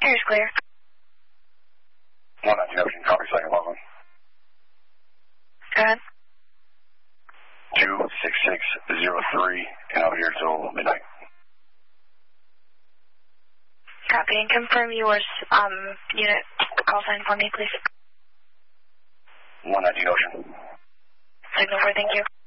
Air's clear. 119 Ocean, copy, second level. Go ahead. 26603, and I'll be here till midnight. Copy, and confirm your unit call sign for me, please. 119 Ocean. Signal 4, thank you.